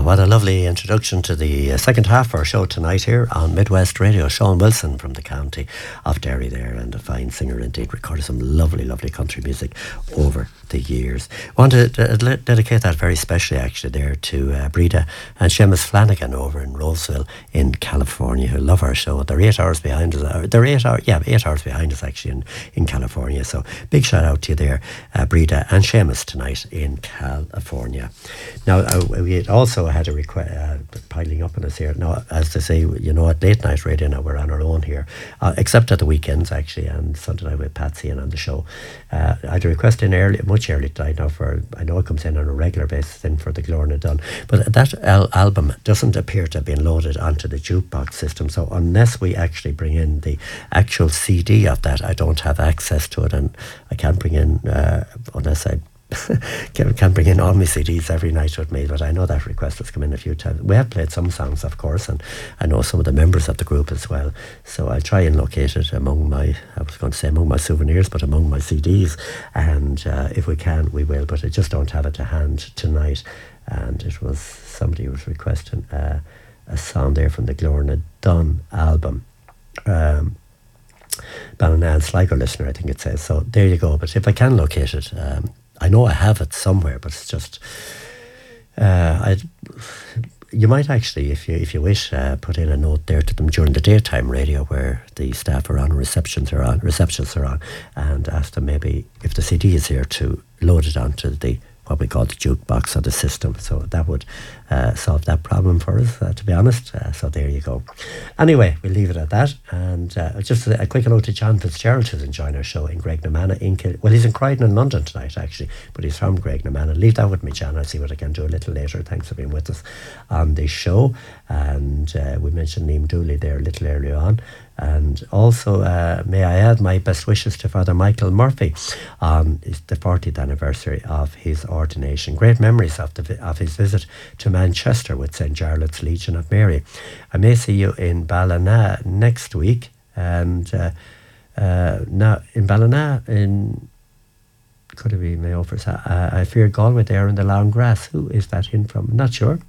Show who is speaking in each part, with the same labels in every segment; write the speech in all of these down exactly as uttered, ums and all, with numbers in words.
Speaker 1: what a lovely introduction to the uh, second half of our show tonight here on Midwest Radio. Sean Wilson from the county of Derry there, and a fine singer indeed, recorded some lovely, lovely country music over the years. Want to uh, dedicate that very specially actually there to uh, Breda and Seamus Flanagan over in Roseville in California, who love our show. They're eight hours behind us. Uh, they're eight hours, yeah, eight hours behind us actually in, in California. So big shout out to you there, uh, Breda and Seamus tonight in California. Now, uh, we had also had a request uh, piling up on us here. Now, as they say, you know, at late night radio now we're on our own here, uh, except at the weekends actually, and Sunday night with Patsy and on the show. Uh, I had a request in early, much early tonight now for, I know it comes in on a regular basis in for the Glorna Dunn, but that al- album doesn't appear to have been loaded onto the jukebox system. So unless we actually bring in the actual C D of that, I don't have access to it, and I can't bring in uh, unless I Can't, can't bring in all my C Ds every night with me, but I know that request has come in a few times. We have played some songs, of course, and I know some of the members of the group as well. So I'll try and locate it among my, I was going to say among my souvenirs, but among my C Ds. And uh, if we can, we will, but I just don't have it to hand tonight. And it was, somebody was requesting uh, a song there from the Glorna Dunn album. Um, Ballina Sligo listener, I think it says. So there you go. But if I can locate it, um, I know I have it somewhere, but it's just uh, I. You might actually, if you if you wish, uh, put in a note there to them during the daytime radio where the staff are on, receptions are on, receptions are on, and ask them maybe if the C D is here to load it onto the what we call the jukebox of the system. So that would uh, solve that problem for us, uh, to be honest. Uh, so there you go. Anyway, we'll leave it at that. And uh, just a, a quick hello to John Fitzgerald, who's enjoying our show in Graignamanagh. In Kil- well, he's in Croydon in London tonight, actually, but he's from Graignamanagh. Leave that with me, John. I'll see what I can do a little later. Thanks for being with us on the show. And uh, we mentioned Liam Dooley there a little earlier on. And also, uh, may I add my best wishes to Father Michael Murphy on um, the fortieth anniversary of his ordination. Great memories of, the, of his visit to Manchester with Saint Jarlath's Legion of Mary. I may see you in Ballina next week. And uh, uh, now in Ballina, in could it be Mayo-Offers? Uh, I fear Galway there in the long grass. Who is that in from? Not sure.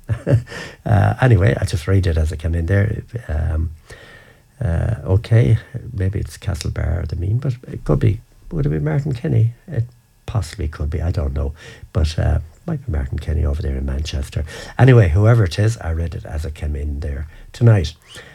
Speaker 1: uh, anyway, I just read it as it came in there. Um, Uh, okay, maybe it's Castlebar or the Mean, but it could be, would it be Martin Kenny? It possibly could be, I don't know, but uh, might be Martin Kenny over there in Manchester. Anyway, whoever it is, I read it as it came in there tonight.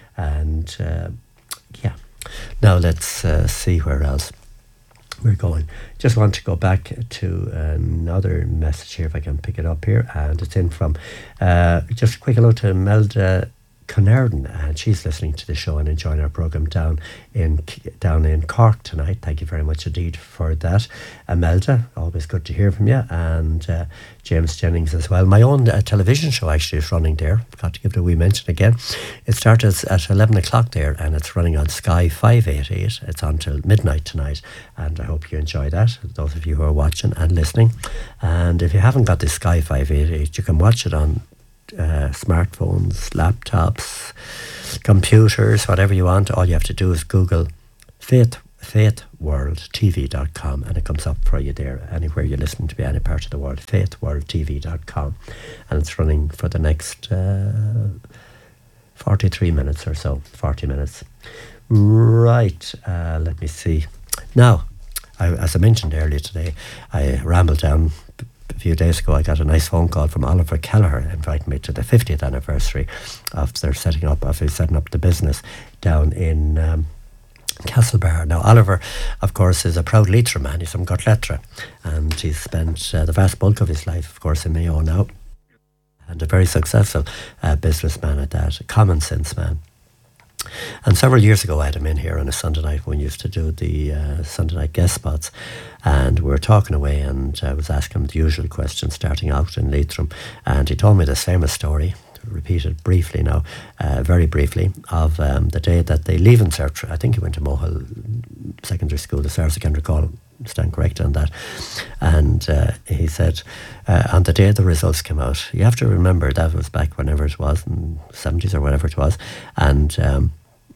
Speaker 1: And uh, yeah, now let's uh, see where else we're going. Just want to go back to another message here, if I can pick it up here, and it's in from, uh, just a quick hello to Melda Conardin, and she's listening to the show and enjoying our programme down in down in Cork tonight. Thank you very much indeed for that. Imelda, always good to hear from you, and uh, James Jennings as well. My own uh, television show actually is running there. Got to give it a wee mention again. It started at eleven o'clock there, and it's running on Sky five eighty-eight. It's on till midnight tonight, and I hope you enjoy that, those of you who are watching and listening. And if you haven't got the Sky five eighty-eight, you can watch it on Uh, smartphones, laptops, computers, whatever you want. All you have to do is Google faith faith world t v dot com, and it comes up for you there anywhere you're listening to be, any part of the world. faith world t v dot com, and it's running for the next uh, forty-three minutes or so, forty minutes. Right, uh, let me see. Now, I, as I mentioned earlier today, I rambled down. A few days ago, I got a nice phone call from Oliver Kelleher inviting me to the fiftieth anniversary of their setting up of his setting up the business down in um, Castlebar. Now, Oliver, of course, is a proud Leitrim man. He's from Gortletra, and he's spent uh, the vast bulk of his life, of course, in Mayo now, and a very successful uh, businessman at that, a common sense man. And several years ago I had him in here on a Sunday night when we used to do the uh, Sunday night guest spots, and we were talking away, and I was asking him the usual questions starting out in Leitrim, and he told me this famous story, repeated briefly now, uh, very briefly, of um, the day that they leaving cert. I think he went to Mohill Secondary School, as far as I can recall, stand correct on that. And uh, he said, uh, on the day the results came out, you have to remember that was back whenever it was, in the seventies or whatever it was, and um,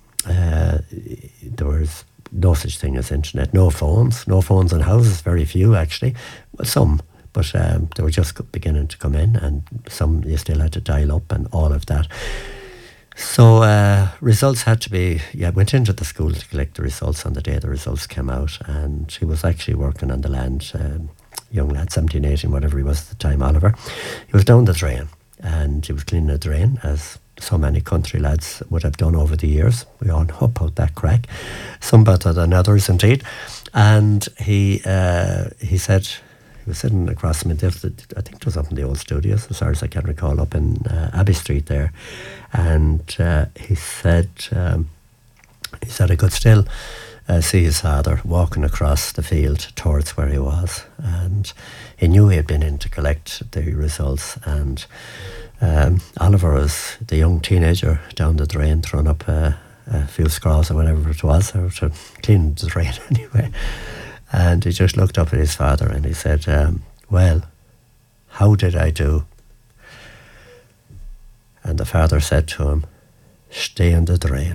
Speaker 1: uh, there was no such thing as internet, no phones, no phones in houses, very few actually, well, some, but um, they were just beginning to come in, and some you still had to dial up and all of that. So uh, results had to be, yeah, went into the school to collect the results on the day the results came out, and he was actually working on the land, um, young lad, seventeen, eighteen, whatever he was at the time, Oliver. He was down the drain, and he was cleaning the drain, as so many country lads would have done over the years. We all know about that crack, some better than others indeed. And he uh, he said, he was sitting across from me, I think it was up in the old studios, as far as I can recall, up in uh, Abbey Street there. And uh, he said, um, he said I could still uh, see his father walking across the field towards where he was. And he knew he had been in to collect the results. And um, Oliver was the young teenager down the drain, throwing up uh, a few scraws or whatever it was, or to clean the drain anyway. And he just looked up at his father and he said, um, well, how did I do? And the father said to him, stay in the drain.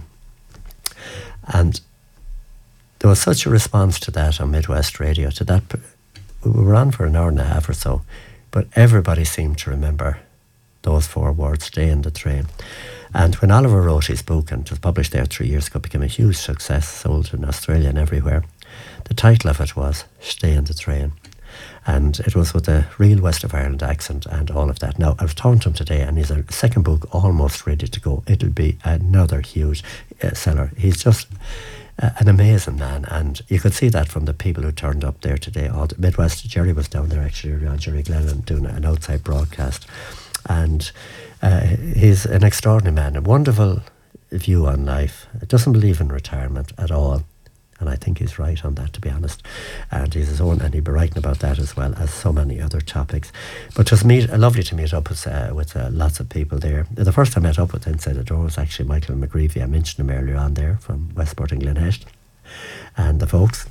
Speaker 1: And there was such a response to that on Midwest Radio, to that. We were on for an hour and a half or so, but everybody seemed to remember those four words, stay in the drain. And when Oliver wrote his book, and it was published there three years ago, became a huge success, sold in Australia and everywhere, the title of it was Stay in the Drain. And it was with a real West of Ireland accent and all of that. Now, I was talking to him today, and he's a second book almost ready to go. It'll be another huge uh, seller. He's just uh, an amazing man, and you could see that from the people who turned up there today. All the Midwest, Jerry was down there actually, on Jerry Glennon, doing an outside broadcast. And uh, he's an extraordinary man, a wonderful view on life. Doesn't believe in retirement at all. And I think he's right on that, to be honest. And he's his own, and he'll be writing about that as well as so many other topics. But it was meet, uh, lovely to meet up with, uh, with uh, lots of people there. The first I met up with inside the door was actually Michael McGreevy. I mentioned him earlier on there from Westport and Glenhest, and the folks,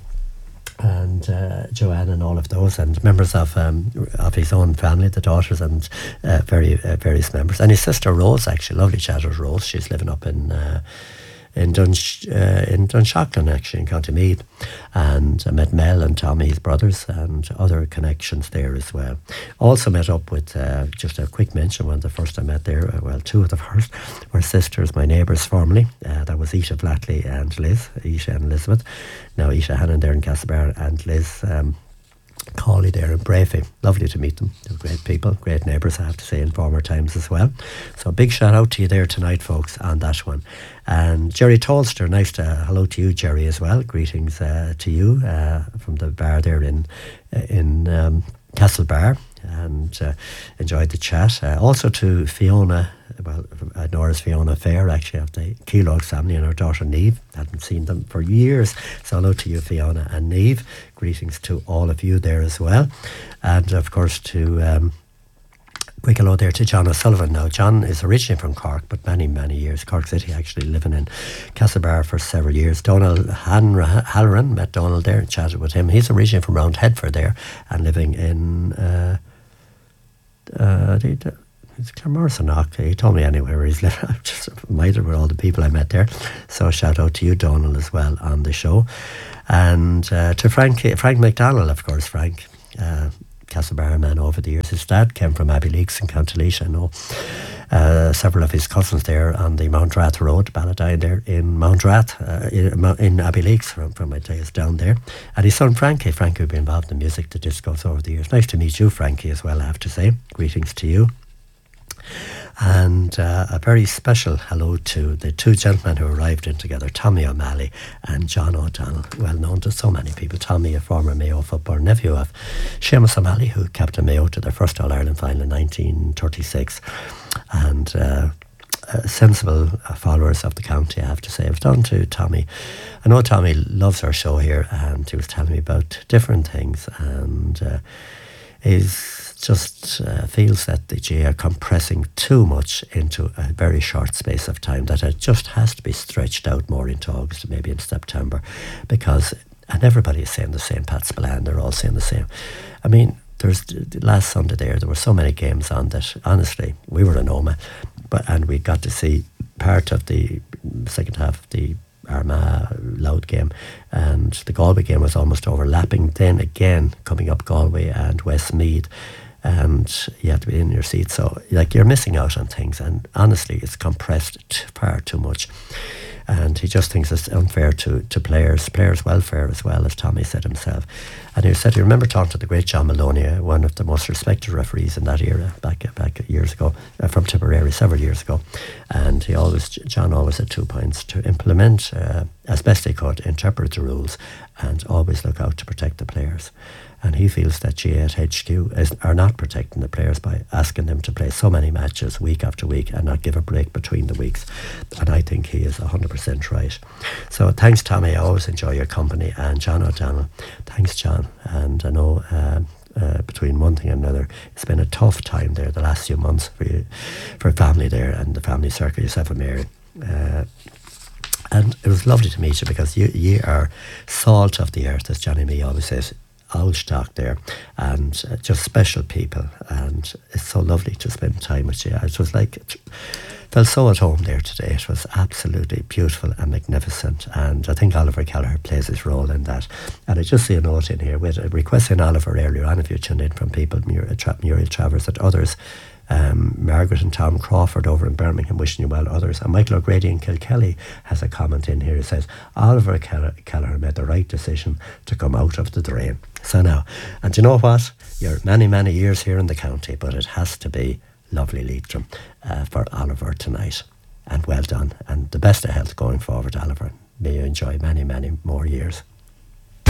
Speaker 1: and uh, Joanne and all of those, and members of um, of his own family, the daughters, and uh, very uh, various members. And his sister Rose, actually, lovely chat with Rose. She's living up in uh, in Dunsh, uh, in Dunshaughlin, actually, in County Meath. And I met Mel and Tommy, his brothers, and other connections there as well. Also met up with, uh, just a quick mention, one of the first I met there, uh, well, two of the first were sisters, my neighbours formerly. Uh, that was Isha Flatley and Liz, Isha and Elizabeth. Now Isha Hannon there in Castlebar, and Liz um, Cawley there in Brafey. Lovely to meet them. They were great people, great neighbours, I have to say, in former times as well. So a big shout out to you there tonight, folks, on that one. And Jerry Tolster, nice to hello to you, Jerry, as well. Greetings uh, to you uh, from the bar there in in um, Castlebar, and uh, enjoyed the chat. Uh, also to Fiona, well, uh, Nora's Fiona Fair, actually, of the Keelogs family, and her daughter Neve. Hadn't seen them for years. So hello to you, Fiona and Neve. Greetings to all of you there as well. And of course to um, quick hello there to John O'Sullivan. Now, John is originally from Cork, but many, many years, Cork City, actually living in Castlebar for several years. Donald Han- Halloran, met Donald there and chatted with him. He's originally from around Headford there, and living in uh, uh, it's Clermorsonock. He told me anyway where he's living. I'm just reminded with all the people I met there. So shout out to you, Donald, as well on the show. And uh, to Frank Frank McDonald, of course, Frank, uh, Castlebar man over the years. His dad came from Abbey Leaks in County Laois. I know uh, several of his cousins there on the Mount Rath Road, Balladine there in Mount Rath, uh, in, in Abbey Leaks, from, from my days down there. And his son Frankie, Frankie, who'd been involved in music, the discos over the years. Nice to meet you, Frankie, as well, I have to say. Greetings to you. And uh, a very special hello to the two gentlemen who arrived in together, Tommy O'Malley and John O'Donnell, well known to so many people. Tommy, a former Mayo footballer, nephew of Seamus O'Malley, who captained Mayo to their first All-Ireland final in nineteen thirty-six. And uh, uh, sensible uh, followers of the county, I have to say. I've done to Tommy. I know Tommy loves our show here, and he was telling me about different things, and uh, is just uh, feels that the G A are compressing too much into a very short space of time, that it just has to be stretched out more into August, maybe in September, because, and everybody is saying the same, Pat Spillane, they're all saying the same. I mean, there's last Sunday there, there were so many games on that, honestly, we were in Oma, but, and we got to see part of the second half of the Armagh Loud game, and the Galway game was almost overlapping. Then again, coming up Galway and Westmeath, and you have to be in your seat. So, like, you're missing out on things, and honestly, it's compressed t- far too much. And he just thinks it's unfair to, to players, players' welfare as well, as Tommy said himself. And he said, you remember talking to the great John Maloney, one of the most respected referees in that era, back back years ago, uh, from Tipperary, several years ago. And he always, John always had two points: to implement, uh, as best they could, interpret the rules, and always look out to protect the players. And he feels that G eight H Q is, are not protecting the players by asking them to play so many matches week after week and not give a break between the weeks. And I think he is one hundred percent right. So thanks, Tommy. I always enjoy your company. And John O'Donnell, thanks, John. And I know uh, uh, between one thing and another, it's been a tough time there the last few months for you, for family there and the family circle, yourself and Mary. Uh, and it was lovely to meet you, because you, you are salt of the earth, as Johnny Mee always says. Old stock there, and uh, just special people, and it's so lovely to spend time with you. It was like, it felt so at home there today. It was absolutely beautiful and magnificent, and I think Oliver Kelleher plays his role in that. And I just see a note in here with a request in Oliver earlier on, if you tuned in, from people, Muriel, Tra- Muriel Travers and others, Um, Margaret and Tom Crawford over in Birmingham wishing you well, others. And Michael O'Grady in Kilkelly has a comment in here. He says, Oliver Kelleher made the right decision to come out of the drain. So now, and you know what? You're many, many years here in the county, but it has to be lovely Leitrim uh, for Oliver tonight. And well done. And the best of health going forward, Oliver. May you enjoy many, many more years.